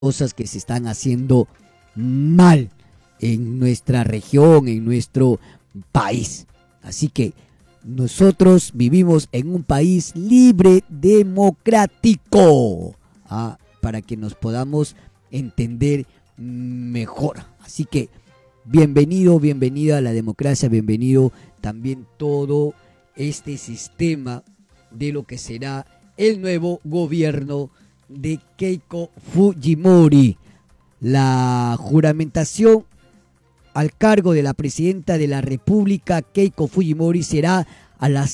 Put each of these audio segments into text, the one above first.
cosas que se están haciendo mal en nuestra región, en nuestro país. Así que nosotros vivimos en un país libre, democrático, para que nos podamos entender mejor. Así que bienvenido, bienvenida a la democracia, bienvenido también todo este sistema de lo que será el nuevo gobierno de Keiko Fujimori. La juramentación al cargo de la presidenta de la República, Keiko Fujimori, será a las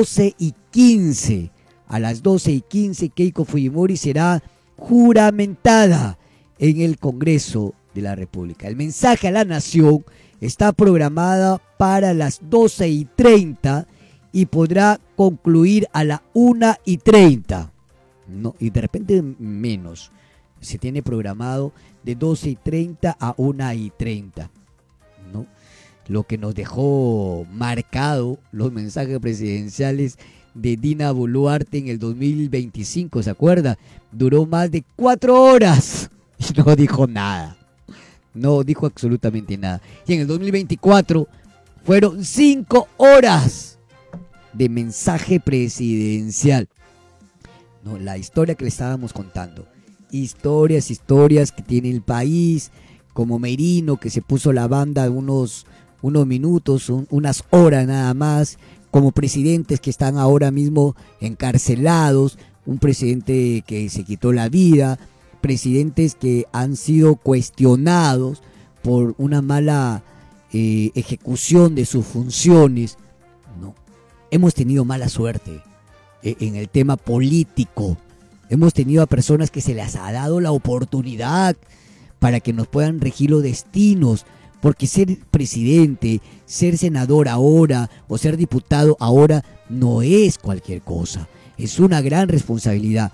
12:15. A las 12:15 Keiko Fujimori será juramentada en el Congreso de la República. El mensaje a la nación está programada para las 12:30 y podrá concluir a la 1:30. No, y de repente menos. Se tiene programado de 12:30 a 1:30. ¿No? Lo que nos dejó marcado los mensajes presidenciales de Dina Boluarte en el 2025, ¿se acuerda? Duró más de 4 horas y no dijo nada. No dijo absolutamente nada. Y en el 2024 fueron 5 horas de mensaje presidencial. No, la historia que le estábamos contando. Historias que tiene el país, como Merino, que se puso la banda unos minutos, unas horas nada más, como presidentes que están ahora mismo encarcelados, un presidente que se quitó la vida, presidentes que han sido cuestionados por una mala ejecución de sus funciones. No, hemos tenido mala suerte en el tema político. Hemos tenido a personas que se les ha dado la oportunidad para que nos puedan regir los destinos, porque ser presidente, ser senador ahora o ser diputado ahora no es cualquier cosa, es una gran responsabilidad.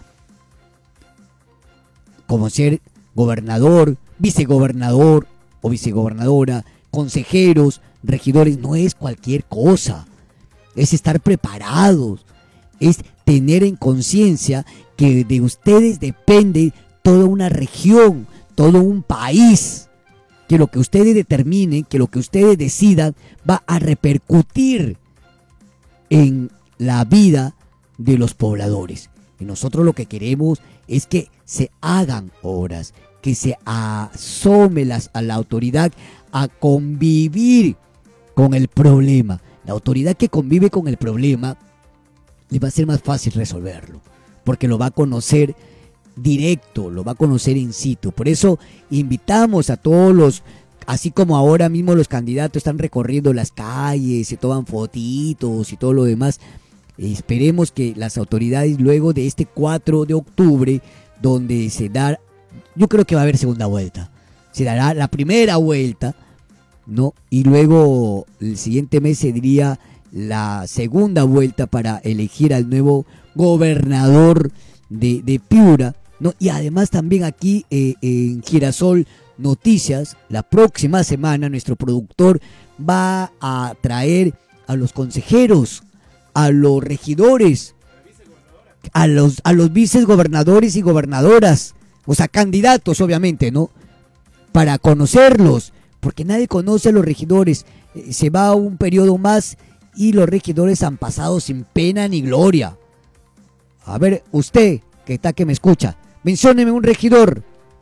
Como ser gobernador, vicegobernador o vicegobernadora, consejeros, regidores, no es cualquier cosa, es estar preparados, es tener en conciencia que de ustedes depende toda una región, todo un país, que lo que ustedes determinen, que lo que ustedes decidan va a repercutir en la vida de los pobladores. Y nosotros lo que queremos es que se hagan obras, que se asome a la autoridad a convivir con el problema. La autoridad que convive con el problema le va a ser más fácil resolverlo, porque lo va a conocer directo, lo va a conocer in situ. Por eso invitamos a todos los, así como ahora mismo los candidatos están recorriendo las calles, se toman fotitos y todo lo demás, esperemos que las autoridades luego de este 4 de octubre, donde se da, yo creo que va a haber segunda vuelta, se dará la primera vuelta, ¿no? Y luego el siguiente mes se diría la segunda vuelta para elegir al nuevo gobernador de Piura, ¿no? Y además también aquí en Girasol Noticias, la próxima semana nuestro productor va a traer a los consejeros, a los regidores, a los vicegobernadores y gobernadoras, o sea, candidatos obviamente, ¿no? Para conocerlos, porque nadie conoce a los regidores. Se va un periodo más y los regidores han pasado sin pena ni gloria. A ver, usted que está que me escucha, mencióneme un regidor.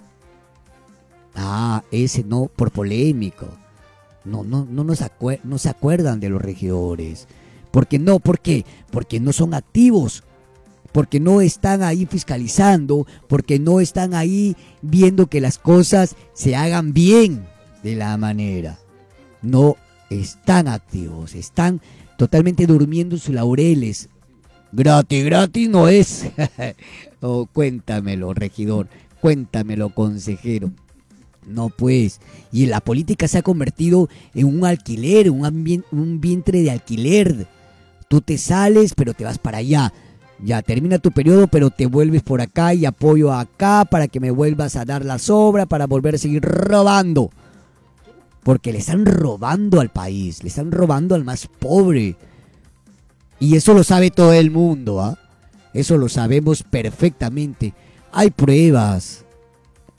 Ese no, por polémico. No se acuerdan de los regidores. ¿Por qué no? ¿Por qué? Porque no son activos, porque no están ahí fiscalizando, porque no están ahí viendo que las cosas se hagan bien de la manera. No están activos, están totalmente durmiendo en sus laureles. Gratis no es. Cuéntamelo, regidor, cuéntamelo, consejero. No, pues, y la política se ha convertido en un alquiler, un vientre de alquiler. Tú te sales, pero te vas para allá. Ya termina tu periodo, pero te vuelves por acá y apoyo acá para que me vuelvas a dar la sobra para volver a seguir robando. Porque le están robando al país, le están robando al más pobre. Y eso lo sabe todo el mundo, Eso lo sabemos perfectamente. Hay pruebas.